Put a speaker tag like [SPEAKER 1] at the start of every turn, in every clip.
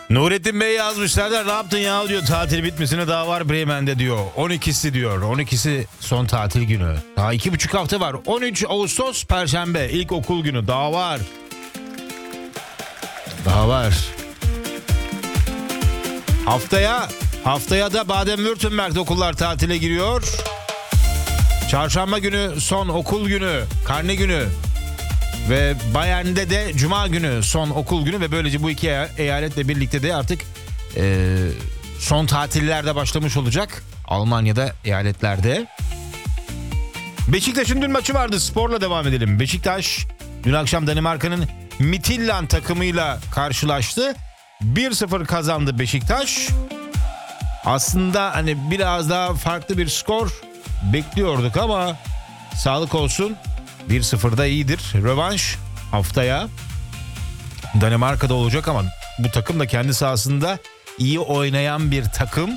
[SPEAKER 1] Nurettin Bey yazmışlar da ne yaptın ya diyor, tatil bitmesine daha var Bremen'de diyor. 12'si diyor, 12'si son tatil günü. Daha 2,5 hafta var. 13 Ağustos Perşembe ilk okul günü, daha var. Daha var. Haftaya da Baden-Württemberg'de okullar tatile giriyor. Çarşamba günü son okul günü, karne günü. Ve Bayern'de de Cuma günü son okul günü ve böylece bu iki eyaletle birlikte de artık son tatiller de başlamış olacak. Almanya'da, eyaletlerde. Beşiktaş'ın dün maçı vardı, sporla devam edelim. Beşiktaş dün akşam Danimarka'nın Midtjylland takımıyla karşılaştı. 1-0 kazandı Beşiktaş. Aslında hani biraz daha farklı bir skor bekliyorduk ama sağlık olsun. 1-0'da iyidir. Rövanş haftaya Danimarka'da olacak ama bu takım da kendi sahasında iyi oynayan bir takım.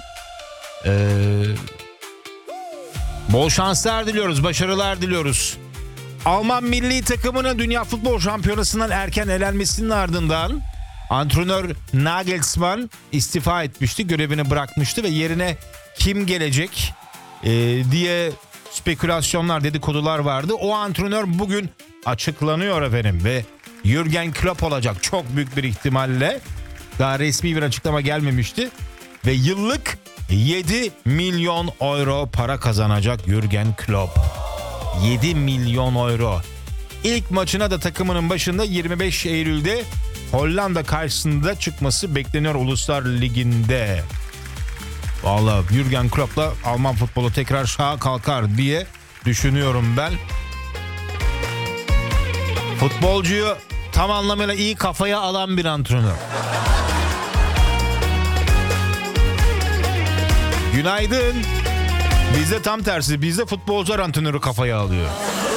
[SPEAKER 1] Bol şanslar diliyoruz, başarılar diliyoruz. Alman milli takımının Dünya Futbol Şampiyonası'ndan erken elenmesinin ardından antrenör Nagelsmann istifa etmişti, görevini bırakmıştı ve yerine kim gelecek diye spekülasyonlar, dedikodular vardı. O antrenör bugün açıklanıyor efendim ve Jürgen Klopp olacak çok büyük bir ihtimalle. Daha resmi bir açıklama gelmemişti ve yıllık 7 milyon euro para kazanacak Jürgen Klopp. 7 milyon euro. İlk maçına da takımının başında 25 Eylül'de Hollanda karşısında çıkması bekleniyor Uluslar Ligi'nde. Vallahi Jürgen Klopp'la Alman futbolu tekrar şaha kalkar diye düşünüyorum ben. Futbolcuyu tam anlamıyla iyi kafaya alan bir antrenör. Günaydın. Bizde tam tersi. Bizde futbolcular antrenörü kafaya alıyor.